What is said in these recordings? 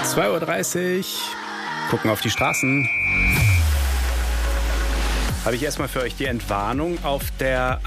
2:30 Uhr. Gucken auf die Straßen. Habe ich erstmal für euch die Entwarnung. Auf der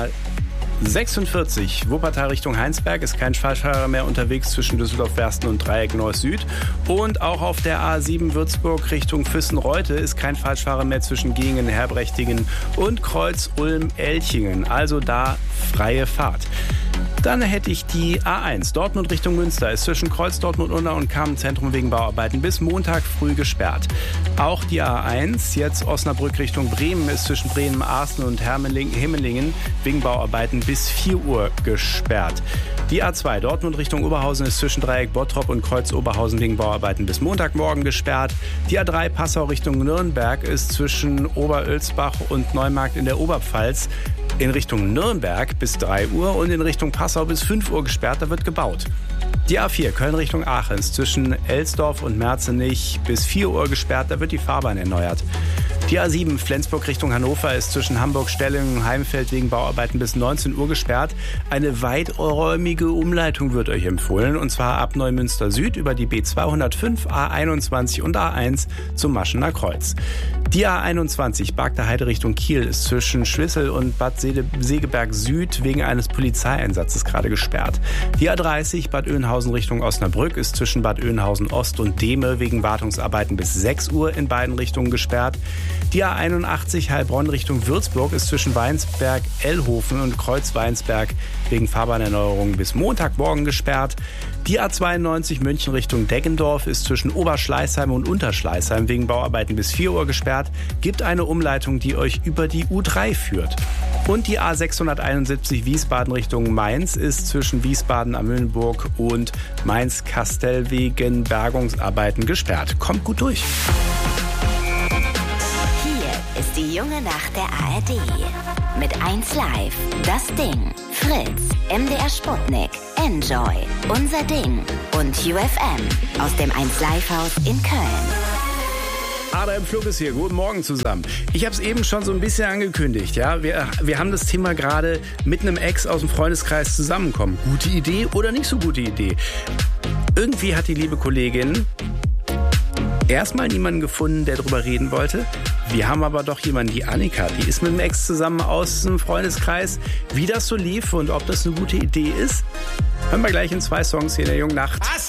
A46 Wuppertal Richtung Heinsberg ist kein Falschfahrer mehr unterwegs zwischen Düsseldorf-Wersten und Dreieck Neuss-Süd. Und auch auf der A7 Würzburg Richtung Füssen-Reute ist kein Falschfahrer mehr zwischen Gingen, Herbrechtingen und Kreuz-Ulm-Elchingen. Also da freie Fahrt. Dann hätte ich die A1 Dortmund Richtung Münster ist zwischen Kreuz Dortmund-Unna und Kamen-Zentrum wegen Bauarbeiten bis Montag früh gesperrt. Auch die A1 jetzt Osnabrück Richtung Bremen ist zwischen Bremen-Arsen und Himmelingen wegen Bauarbeiten bis 4 Uhr gesperrt. Die A2 Dortmund Richtung Oberhausen ist zwischen Dreieck Bottrop und Kreuz Oberhausen wegen Bauarbeiten bis Montagmorgen gesperrt. Die A3 Passau Richtung Nürnberg ist zwischen Oberölsbach und Neumarkt in der Oberpfalz in Richtung Nürnberg bis 3 Uhr und in Richtung Passau bis 5 Uhr gesperrt, da wird gebaut. Die A4 Köln Richtung Aachen ist zwischen Elsdorf und Merzenich bis 4 Uhr gesperrt, da wird die Fahrbahn erneuert. Die A7 Flensburg Richtung Hannover ist zwischen Hamburg-Stellingen und Heimfeld wegen Bauarbeiten bis 19 Uhr gesperrt. Eine weiträumige Umleitung wird euch empfohlen, und zwar ab Neumünster Süd über die B205, A21 und A1 zum Maschener Kreuz. Die A21 Bargter Heide Richtung Kiel ist zwischen Schwissel und Bad Segeberg Süd wegen eines Polizeieinsatzes gerade gesperrt. Die A30 Bad Oeynhausen Richtung Osnabrück ist zwischen Bad Oeynhausen Ost und Dehme wegen Wartungsarbeiten bis 6 Uhr in beiden Richtungen gesperrt. Die A81 Heilbronn Richtung Würzburg ist zwischen Weinsberg-Ellhofen und Kreuz-Weinsberg wegen Fahrbahnerneuerung bis Montagmorgen gesperrt. Die A92 München Richtung Deggendorf ist zwischen Oberschleißheim und Unterschleißheim wegen Bauarbeiten bis 4 Uhr gesperrt. Gibt eine Umleitung, die euch über die U3 führt. Und die A671 Wiesbaden Richtung Mainz ist zwischen Wiesbaden am Mühlenburg und Mainz-Kastel wegen Bergungsarbeiten gesperrt. Kommt gut durch. Ist die junge Nacht der ARD. Mit 1 Live, Das Ding, Fritz, MDR Sputnik, Enjoy, Unser Ding und UFM aus dem 1 Live Haus in Köln. Adam Flug ist hier. Guten Morgen zusammen. Ich habe es eben schon so ein bisschen angekündigt. Ja, wir haben das Thema gerade mit einem Ex aus dem Freundeskreis zusammenkommen. Gute Idee oder nicht so gute Idee? Irgendwie hat die liebe Kollegin erstmal niemanden gefunden, der darüber reden wollte. Wir haben aber doch jemanden, die Annika, die ist mit dem Ex zusammen aus dem Freundeskreis. Wie das so lief und ob das eine gute Idee ist, hören wir gleich in 2 Songs hier in der jungen Nacht.